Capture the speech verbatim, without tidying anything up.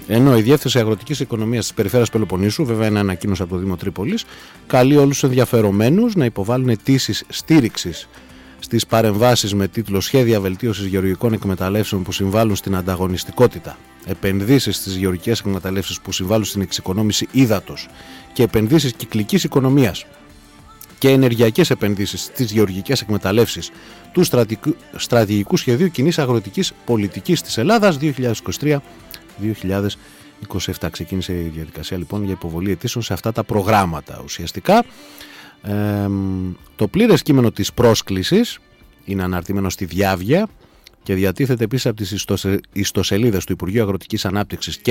Ενώ η Διεύθυνση Αγροτικής Οικονομίας της Περιφέρειας Πελοποννήσου, βέβαια είναι ανακοίνωση από το Δήμο Τρίπολης, καλεί όλους τους ενδιαφερομένους να υποβάλουν αιτήσεις στήριξης στις παρεμβάσεις με τίτλο «Σχέδια βελτίωσης γεωργικών εκμεταλλεύσεων που συμβάλλουν στην ανταγωνιστικότητα, επενδύσεις στις γεωργικές εκμεταλλεύσεις που συμβάλλουν στην εξοικονόμηση ύδατος και επενδύσεις κυκλικής οικονομίας και ενεργειακές επενδύσεις στις γεωργικές εκμεταλλεύσεις του Στρατηγικού Σχεδίου Κοινής Αγροτικής Πολιτικής της Ελλάδας δύο χιλιάδες είκοσι τρία δύο χιλιάδες είκοσι επτά». Ξεκίνησε η διαδικασία λοιπόν για υποβολή αιτήσεων σε αυτά τα προγράμματα. Ουσιαστικά ε, το πλήρες κείμενο της πρόσκλησης είναι αναρτημένο στη Διάβγεια και διατίθεται επίσης από τις ιστοσελίδες του Υπουργείου Αγροτικής Ανάπτυξης και